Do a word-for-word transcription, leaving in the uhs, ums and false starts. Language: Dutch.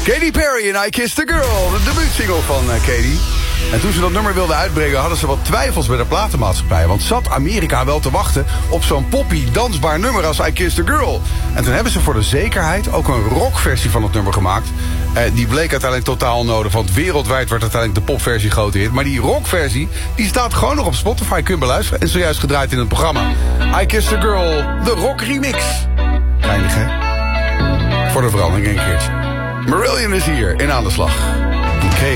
Katy Perry en I Kissed a Girl, de debuutsingle van uh, Katy. En toen ze dat nummer wilden uitbrengen, hadden ze wat twijfels bij de platenmaatschappij. Want zat Amerika wel te wachten op zo'n poppy, dansbaar nummer als I Kissed a Girl? En toen hebben ze voor de zekerheid ook een rockversie van het nummer gemaakt. Eh, die bleek uiteindelijk totaal nodig, want wereldwijd werd uiteindelijk de popversie grote hit. Maar die rockversie, die staat gewoon nog op Spotify, kun je beluisteren. En zojuist gedraaid in het programma. I Kissed a Girl, de rock remix. Geinig, hè? Voor de verandering een keertje. Marillion is hier in Aan de Slag.